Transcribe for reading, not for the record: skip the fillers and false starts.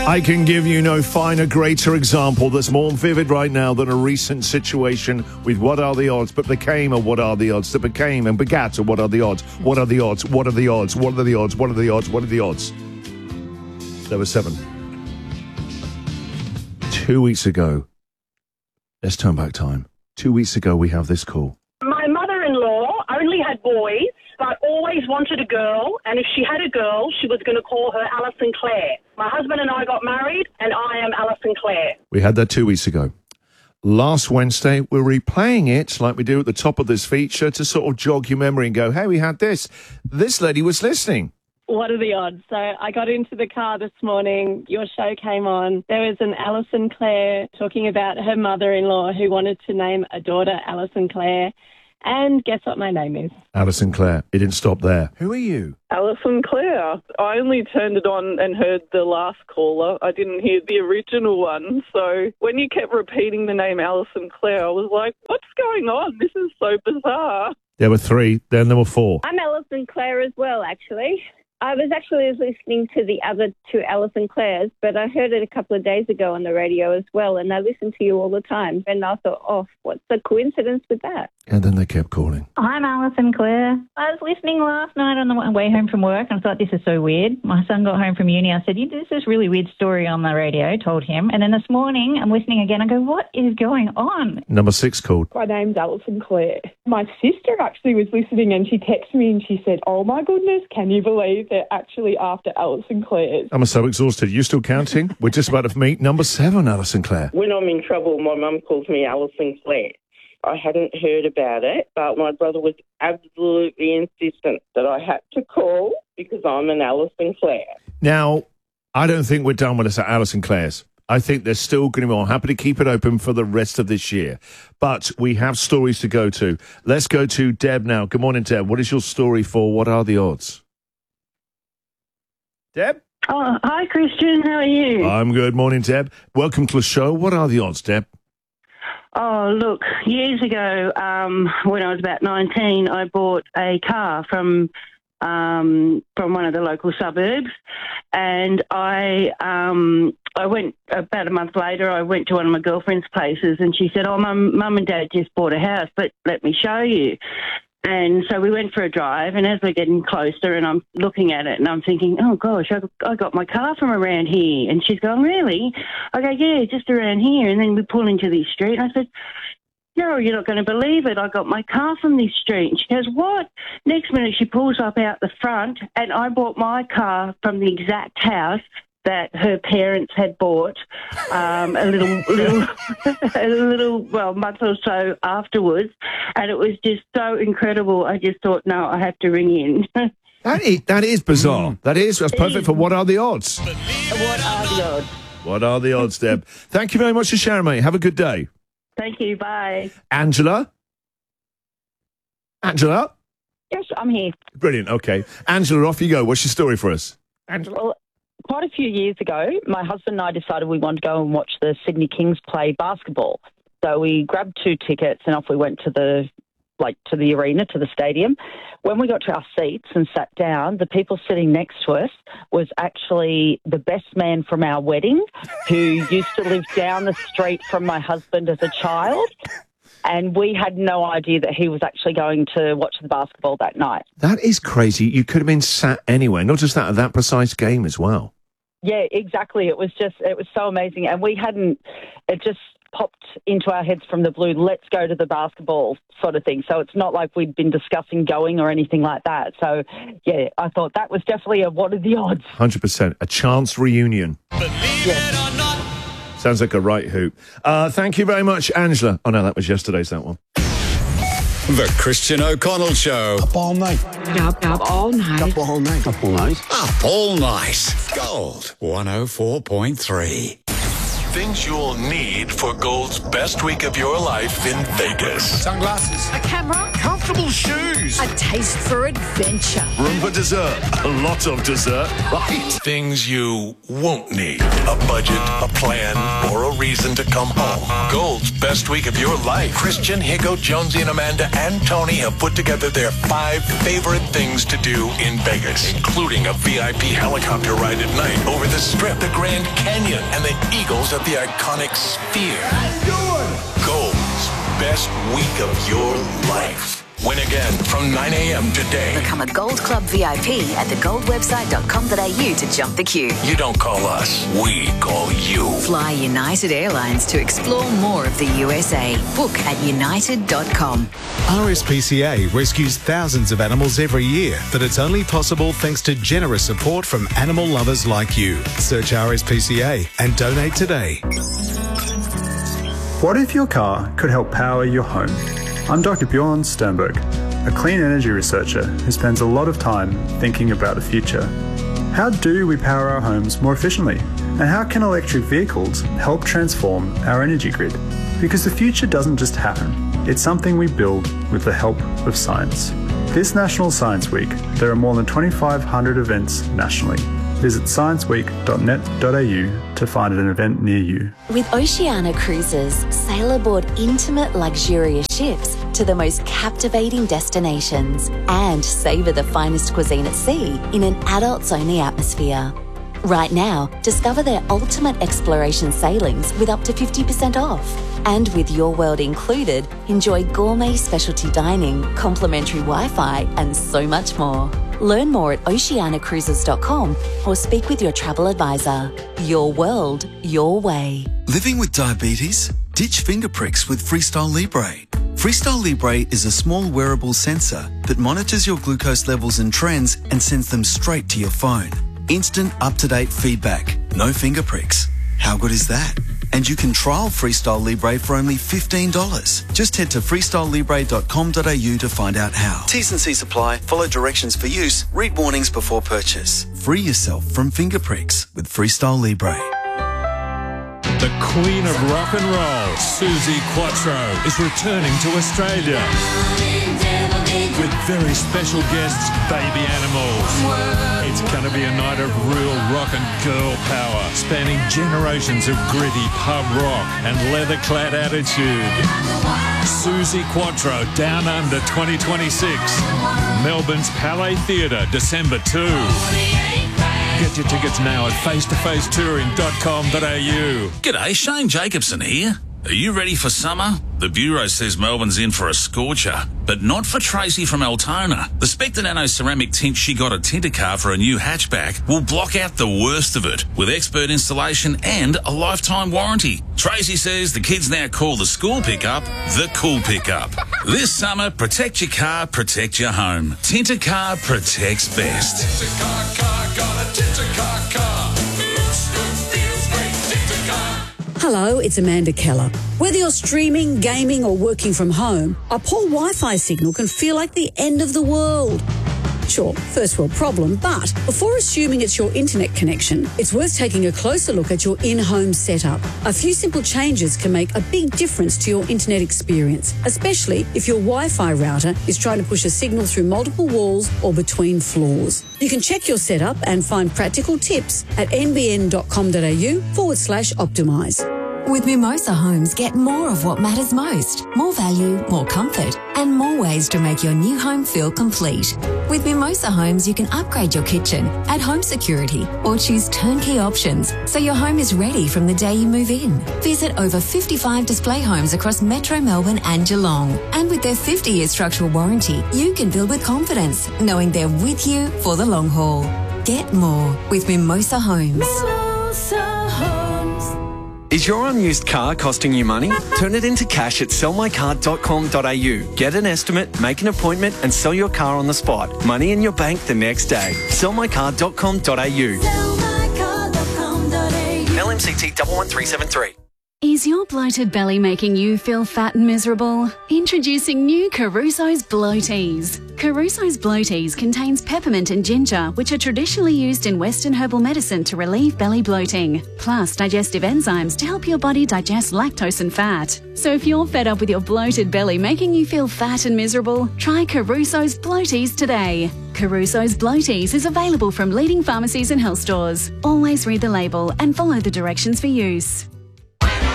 I can give you no finer, greater example that's more vivid right now than a recent situation with What Are the Odds, but became a What Are the Odds, that became and begat a What Are the Odds, What Are the Odds, What Are the Odds, What Are the Odds, What Are the Odds, What Are the Odds. There were 7. 2 weeks ago, let's turn back time. 2 weeks ago, we have this call. My mother-in-law only had boys, but always wanted a girl, and if she had a girl, she was going to call her Alison Clare. My husband and I got married, and I am Alison Clare. We had that 2 weeks ago. Last Wednesday, we're replaying it like we do at the top of this feature to sort of jog your memory and go, hey, we had this. This lady was listening. What are the odds? So I got into the car this morning, your show came on. There was an Alison Clare talking about her mother-in-law who wanted to name a daughter Alison Clare. And guess what my name is? Alison Clare. It didn't stop there. Who are you? Alison Clare. I only turned it on and heard the last caller. I didn't hear the original one. So when you kept repeating the name Alison Clare, I was like, what's going on? This is so bizarre. There were 3, then there were 4. I'm Alison Clare as well, actually. I was actually listening to the other 2 Alison Clares, but I heard it a couple of days ago on the radio as well, and I listen to you all the time. And I thought, oh, what's the coincidence with that? And then they kept calling. I'm Alison Clare. I was listening last night on the way home from work and I thought, this is so weird. My son got home from uni. I said, this is really weird story on the radio, told him. And then this morning I'm listening again. I go, what is going on? Number 6 called. My name's Alison Clare. My sister actually was listening and she texted me and she said, oh my goodness, can you believe they're actually after Alison Clare? I'm so exhausted. You still counting? We're just about to meet number 7, Alison Clare. When I'm in trouble, my mum calls me Alison Clare. I hadn't heard about it, but my brother was absolutely insistent that I had to call because I'm an Alison Clare. Now, I don't think we're done with this at Alison Clare's. I think there's still going to be. I'm happy to keep it open for the rest of this year. But we have stories to go to. Let's go to Deb now. Good morning, Deb. What is your story for What Are the Odds? Deb? Oh, hi, Christian. How are you? I'm good. Morning, Deb. Welcome to the show. What are the odds, Deb? Oh, look, years ago, when I was about 19, I bought a car from one of the local suburbs, and I went about a month later. I went to one of my girlfriend's places, and she said, "Oh, Mum and Dad just bought a house, but let me show you." And so we went for a drive, and as we're getting closer and I'm looking at it and I'm thinking, oh, gosh, I got my car from around here. And she's going, really? I go, yeah, just around here. And then we pull into this street, and I said, no, you're not going to believe it. I got my car from this street. And she goes, what? Next minute she pulls up out the front, and I bought my car from the exact house that her parents had bought a month or so afterwards, and it was just so incredible. I just thought, no, I have to ring in. That is bizarre. That's perfect for What Are the Odds? What are the odds? What are the odds, Deb? Thank you very much for sharing, mate. Have a good day. Thank you. Bye. Angela? Yes, I'm here. Brilliant. Okay. Angela, off you go. What's your story for us? Angela? Well, quite a few years ago, my husband and I decided we wanted to go and watch the Sydney Kings play basketball. So we grabbed 2 tickets and off we went to the arena, to the stadium. When we got to our seats and sat down, the people sitting next to us was actually the best man from our wedding, who used to live down the street from my husband as a child. And we had no idea that he was actually going to watch the basketball that night. That is crazy. You could have been sat anywhere, not just that, at that precise game as well. Yeah, exactly. It was so amazing. And it just popped into our heads from the blue, let's go to the basketball sort of thing. So it's not like we'd been discussing going or anything like that. So, yeah, I thought that was definitely a what are the odds? 100%. A chance reunion. Believe it or not. Sounds like a right hoop. Thank you very much, Angela. Oh, no, that was yesterday's, that one. The Christian O'Connell Show. Up all night. Up all night. Up all night. Up all night. Up all night. Gold 104.3. Things you'll need for Gold's best week of your life in Vegas. Sunglasses. A camera. Comfort. comfortable shoes. A taste for adventure. Room for dessert. A lot of dessert, right? Things you won't need. A budget, a plan, or a reason to come home. Gold's best week of your life. Christian, Higo, Jonesy, and Amanda and Tony have put together their 5 favorite things to do in Vegas, including a VIP helicopter ride at night over the Strip, the Grand Canyon, and the Eagles at the iconic Sphere. Gold's best week of your life. Win again from 9 a.m. today. Become a Gold Club VIP at thegoldwebsite.com.au to jump the queue. You don't call us, we call you. Fly United Airlines to explore more of the USA. Book at united.com. RSPCA rescues thousands of animals every year, but it's only possible thanks to generous support from animal lovers like you. Search RSPCA and donate today. What if your car could help power your home? I'm Dr. Bjorn Sternberg, a clean energy researcher who spends a lot of time thinking about the future. How do we power our homes more efficiently? And how can electric vehicles help transform our energy grid? Because the future doesn't just happen, it's something we build with the help of science. This National Science Week, there are more than 2,500 events nationally. Visit scienceweek.net.au to find an event near you. With Oceania Cruises, sail aboard intimate, luxurious ships to the most captivating destinations and savour the finest cuisine at sea in an adults-only atmosphere. Right now, discover their ultimate exploration sailings with up to 50% off. And with Your World included, enjoy gourmet specialty dining, complimentary Wi-Fi, and so much more. Learn more at oceanacruises.com or speak with your travel advisor. Your world, your way. Living with diabetes? Ditch finger pricks with Freestyle Libre. Freestyle Libre is a small wearable sensor that monitors your glucose levels and trends and sends them straight to your phone. Instant, up-to-date feedback. No finger pricks. How good is that? And you can trial Freestyle Libre for only $15. Just head to freestylelibre.com.au to find out how. T's and C's apply. Follow directions for use. Read warnings before purchase. Free yourself from finger pricks with Freestyle Libre. The Queen of Rock and Roll, Suzi Quatro, is returning to Australia with very special guests, Baby Animals. It's going to be a night of real rock and girl power, spanning generations of gritty pub rock and leather-clad attitude. Suzi Quatro, Down Under 2026. Melbourne's Palais Theatre, December 2. Get your tickets now at facetofacetouring.com.au. G'day, Shane Jacobson here. Are you ready for summer? The Bureau says Melbourne's in for a scorcher, but not for Tracy from Altona. The Spectre Nano ceramic tint she got at Tintercar for a new hatchback will block out the worst of it with expert installation and a lifetime warranty. Tracy says the kids now call the school pickup the cool pickup. This summer, protect your car, protect your home. Tintercar protects best. Tintercar car, got a Tintercar car. Looks good, feels great, Tintercar. Hello, it's Amanda Keller. Whether you're streaming, gaming or working from home, a poor Wi-Fi signal can feel like the end of the world. Sure, first world problem, but before assuming it's your internet connection, it's worth taking a closer look at your in-home setup. A few simple changes can make a big difference to your internet experience, especially if your Wi-Fi router is trying to push a signal through multiple walls or between floors. You can check your setup and find practical tips at nbn.com.au/optimise. With Mimosa Homes, get more of what matters most. More value, more comfort, and more ways to make your new home feel complete. With Mimosa Homes, you can upgrade your kitchen, add home security, or choose turnkey options so your home is ready from the day you move in. Visit over 55 display homes across Metro Melbourne and Geelong. And with their 50-year structural warranty, you can build with confidence, knowing they're with you for the long haul. Get more with Mimosa Homes. Mimosa Homes. Is your unused car costing you money? Turn it into cash at sellmycar.com.au. Get an estimate, make an appointment and sell your car on the spot. Money in your bank the next day. Sellmycar.com.au. LMCT 11373. Is your bloated belly making you feel fat and miserable? Introducing new Caruso's Bloaties. Caruso's Bloaties contains peppermint and ginger, which are traditionally used in Western herbal medicine to relieve belly bloating, plus digestive enzymes to help your body digest lactose and fat. So if you're fed up with your bloated belly making you feel fat and miserable, try Caruso's Bloaties today. Caruso's Bloaties is available from leading pharmacies and health stores. Always read the label and follow the directions for use.